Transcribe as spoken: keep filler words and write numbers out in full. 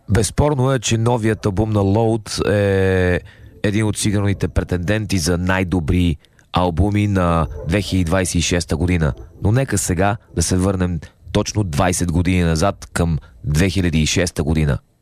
Безспорно е, че новият албум на Load е един от сигурните претенденти за най-добри албуми на две хиляди двадесет и шеста година. Но нека сега да се върнем точно двадесет години назад към две хиляди и шеста година.